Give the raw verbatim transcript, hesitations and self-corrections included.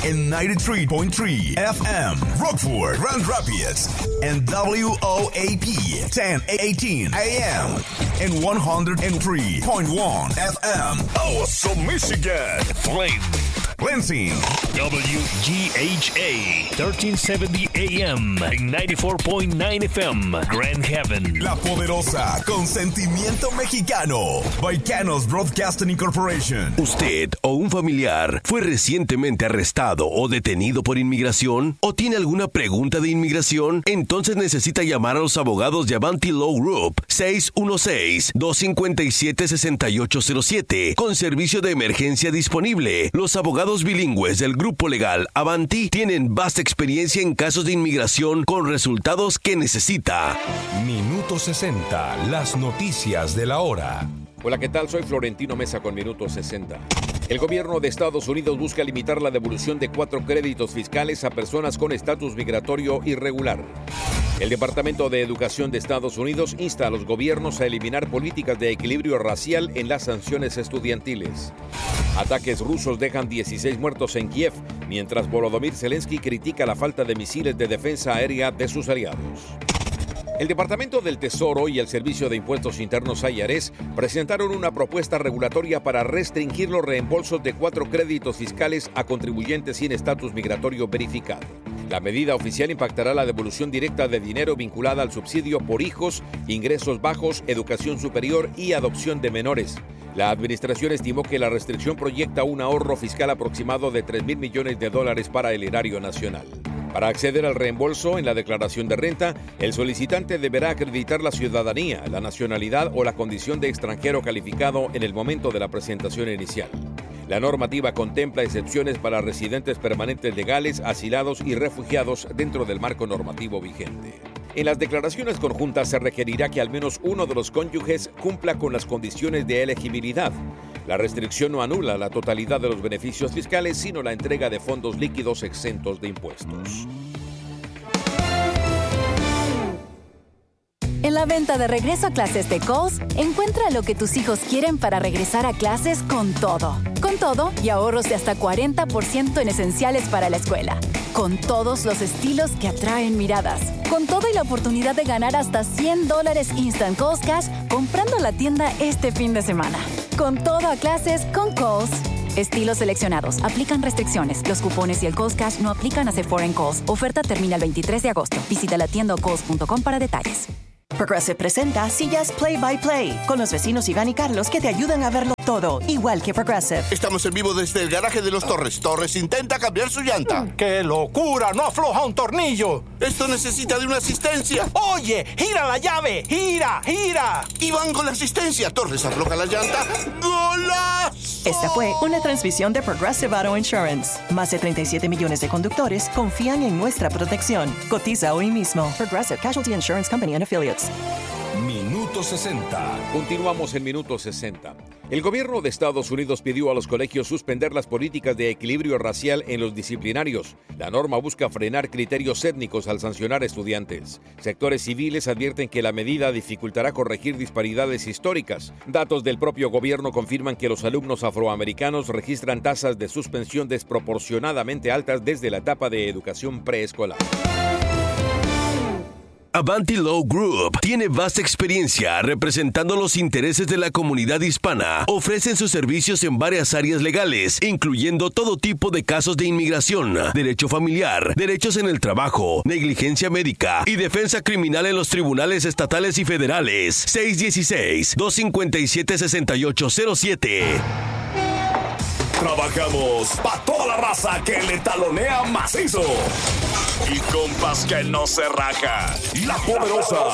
en ninety-three point three F M, Rockford, Grand Rapids, and W O A P ten eighteen A M, and one oh three point one F M, Awesome, Michigan, Flame, Lansing, W G H A thirteen seventy A M, ninety-four point nine F M, Grand Haven, La Poderosa, con sentimiento mexicano, Baicanos Broadcasting Incorporation. ¿Usted o un familiar fue recientemente arrestado o detenido por inmigración? ¿O tiene alguna pregunta de inmigración? Entonces necesita llamar a los abogados de Avanti Law Group, seis uno seis, dos cinco siete, seis ocho cero siete, con servicio de emergencia disponible. Los abogados bilingües del grupo legal Avanti tienen vasta experiencia en casos de inmigración con resultados que necesita. Minuto sesenta, las noticias de la hora. Hola, ¿qué tal? Soy Florentino Mesa con Minuto sesenta. El gobierno de Estados Unidos busca limitar la devolución de cuatro créditos fiscales a personas con estatus migratorio irregular. El Departamento de Educación de Estados Unidos insta a los gobiernos a eliminar políticas de equilibrio racial en las sanciones estudiantiles. Ataques rusos dejan dieciséis muertos en Kiev, mientras Volodymyr Zelensky critica la falta de misiles de defensa aérea de sus aliados. El Departamento del Tesoro y el Servicio de Impuestos Internos I R S presentaron una propuesta regulatoria para restringir los reembolsos de cuatro créditos fiscales a contribuyentes sin estatus migratorio verificado. La medida oficial impactará la devolución directa de dinero vinculada al subsidio por hijos, ingresos bajos, educación superior y adopción de menores. La administración estimó que la restricción proyecta un ahorro fiscal aproximado de tres mil millones de dólares para el erario nacional. Para acceder al reembolso en la declaración de renta, el solicitante deberá acreditar la ciudadanía, la nacionalidad o la condición de extranjero calificado en el momento de la presentación inicial. La normativa contempla excepciones para residentes permanentes legales, asilados y refugiados dentro del marco normativo vigente. En las declaraciones conjuntas se requerirá que al menos uno de los cónyuges cumpla con las condiciones de elegibilidad. La restricción no anula la totalidad de los beneficios fiscales, sino la entrega de fondos líquidos exentos de impuestos. En la venta de regreso a clases de Kohl's, encuentra lo que tus hijos quieren para regresar a clases con todo. Con todo y ahorros de hasta cuarenta por ciento en esenciales para la escuela. Con todos los estilos que atraen miradas. Con todo y la oportunidad de ganar hasta cien dólares Instant Kohl's Cash comprando en la tienda este fin de semana. Con todo a clases con Kohl's. Estilos seleccionados. Aplican restricciones. Los cupones y el Kohl's Cash no aplican a Sephora en Kohl's. Oferta termina el veintitrés de agosto. Visita la tienda o kohls punto com para detalles. Progressive presenta Sillas Play by Play con los vecinos Iván y Carlos que te ayudan a verlo todo, igual que Progressive. Estamos en vivo desde el garaje de los Torres. Torres intenta cambiar su llanta. ¡Qué locura! ¡No afloja un tornillo! Esto necesita de una asistencia. ¡Oye! ¡Gira la llave! ¡Gira! ¡Gira! Iván con la asistencia. Torres afloja la llanta. ¡Golazo! Esta fue una transmisión de Progressive Auto Insurance. Más de treinta y siete millones de conductores confían en nuestra protección. Cotiza hoy mismo. Progressive Casualty Insurance Company and Affiliates. Minuto sesenta. Continuamos en Minuto sesenta. El gobierno de Estados Unidos pidió a los colegios suspender las políticas de equilibrio racial en los disciplinarios. La norma busca frenar criterios étnicos al sancionar estudiantes. Sectores civiles advierten que la medida dificultará corregir disparidades históricas. Datos del propio gobierno confirman que los alumnos afroamericanos registran tasas de suspensión desproporcionadamente altas desde la etapa de educación preescolar. Avanti Law Group tiene vasta experiencia representando los intereses de la comunidad hispana. Ofrecen sus servicios en varias áreas legales, incluyendo todo tipo de casos de inmigración, derecho familiar, derechos en el trabajo, negligencia médica y defensa criminal en los tribunales estatales y federales. seis uno seis, dos cinco siete, seis ocho cero siete. Trabajamos para toda la raza que le talonea macizo. Y compas que no se rajan. La Poderosa.